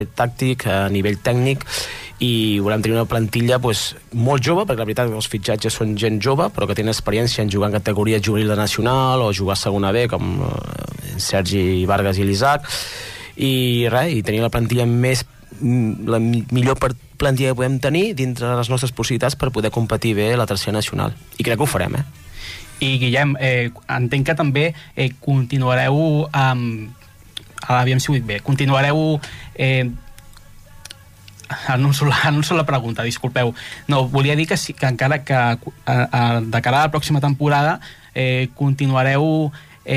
tàctic, a nivell tècnic, i volem tenir una plantilla molt jove, perquè la veritat que els fitxatges són gent jove, però que tenen experiència en jugar en categoria juvenil de nacional o jugar a segona B, com Sergi Vargas i l'Isaac, i tenir la plantilla la millor plantilla que podem tenir dintre de les nostres possibilitats per poder competir bé a la tercera nacional, i crec que ho farem. I Guillem, entenc que també continuareu aviam si ho dic bé, continuareu no em surt la pregunta, disculpeu. No, volia dir que encara que de cara a la pròxima temporada continuareu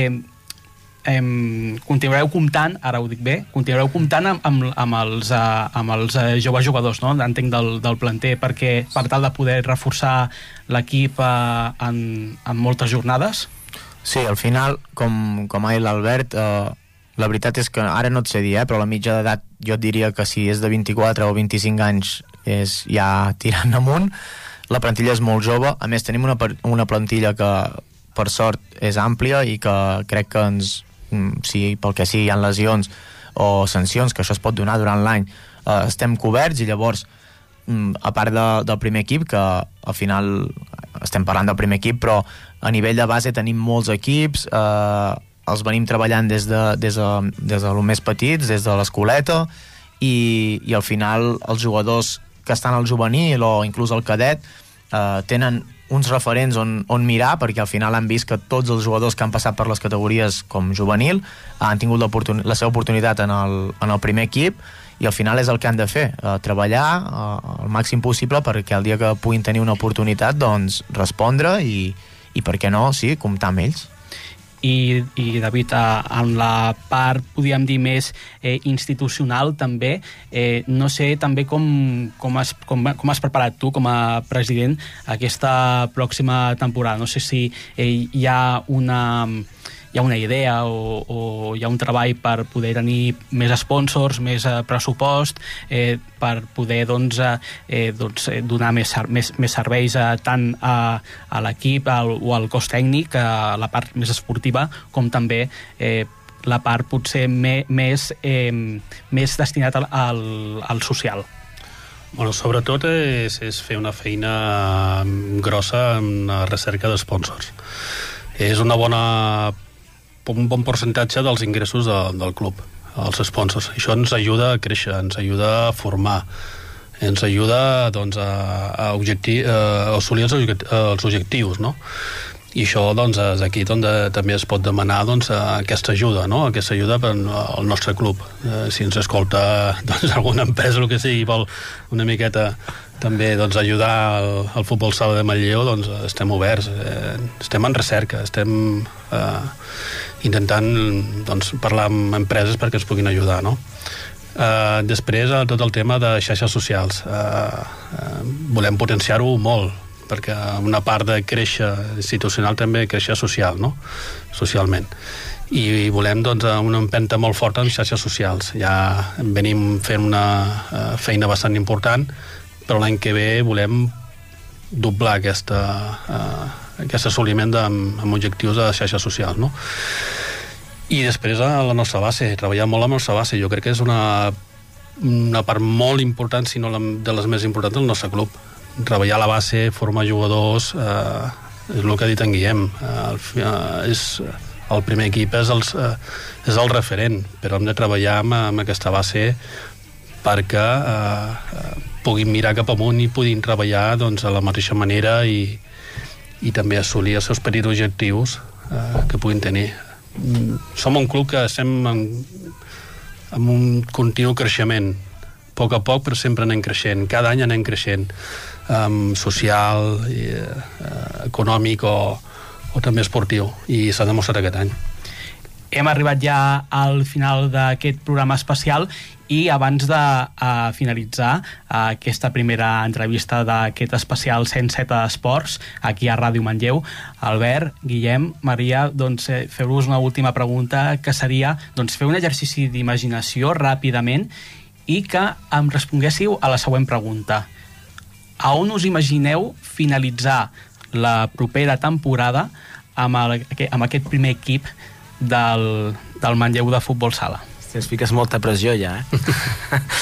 comptant, ara ho dic bé, continuareu comptant amb els joves jugadors, no? Entenc del planter, per tal de poder reforçar l'equip en moltes jornades? Sí, al final, com ha dit l'Albert, la veritat és que ara no et sé dir, però la mitja d'edat jo et diria que si és de 24 o 25 anys és ja tirant amunt. La plantilla és molt jove, a més tenim una plantilla que per sort és àmplia i que crec que si pel que sigui hi ha lesions o sancions, que això es pot donar durant l'any, estem coberts, i llavors a part del primer equip, que al final estem parlant del primer equip, però a nivell de base tenim molts equips, els venim treballant des de lo més petits, des de l'escoleta, i al final els jugadors que estan al juvenil o inclús al cadet tenen uns referents on mirar, perquè al final han vist que tots els jugadors que han passat per les categories com juvenil han tingut la seva oportunitat en el primer equip, i al final és el que han de fer, treballar el màxim possible perquè el dia que puguin tenir una oportunitat doncs respondre i per què no, sí, comptar amb ells. I David, en la part, podríem dir, més institucional també, no sé també com has preparat tu com a president aquesta pròxima temporada. No sé si hi ha una idea o hi ha un treball per poder tenir més sponsors, més pressupost, per poder donar més serveis tant a l'equip o al cos tècnic, a la part més esportiva, com també la part potser més destinat al social. Bueno, sobretot és fer una feina grossa en la recerca de sponsors. És un bon percentatge dels ingressos del club, els sponsors. Això ens ajuda a créixer, ens ajuda a formar, ens ajuda doncs, a assolir els objectius, no? I això doncs, és aquí on també es pot demanar doncs, aquesta ajuda, no? Aquesta ajuda per al nostre club. Si ens escolta doncs, alguna empresa, el que sigui, vol una miqueta també doncs, ajudar al futbol sala de Manlleu, doncs estem oberts, estem en recerca, estem intentant doncs, parlar amb empreses perquè ens puguin ajudar, no? Després, tot el tema de xarxes socials, volem potenciar-ho molt, perquè una part de créixer institucional també créixer social, no? Socialment. I volem doncs, una empenta molt forta en xarxes socials. Ja venim fent una feina bastant important, però l'any que ve volem doblar aquest assoliment amb objectius de xarxes socials, no? I després a la nostra base, treballar molt amb la nostra base. Jo crec que és una part molt important, si no de les més importants del nostre club. Treballar a la base, formar jugadors, és el que ha dit en Guillem. El primer equip és el referent, però hem de treballar amb aquesta base perquè puguin mirar cap amunt i puguin treballar doncs, a la mateixa manera i també assolir els seus petits objectius que puguin tenir. Som un club que estem en un continu creixement, a poc, però sempre anem creixent, cada any anem creixent, social, econòmic o també esportiu, i s'ha demostrat aquest any. Hem arribat ja al final d'aquest programa especial i abans de finalitzar aquesta primera entrevista d'aquest especial 107 d'Esports aquí a Ràdio Manlleu, Albert, Guillem, Maria, doncs feu-vos una última pregunta, que seria doncs, fer un exercici d'imaginació ràpidament i que em responguéssiu a la següent pregunta. A on us imagineu finalitzar la propera temporada amb aquest primer equip del Manlleu de futbol sala? Si ens fiques molta pressió ja, eh?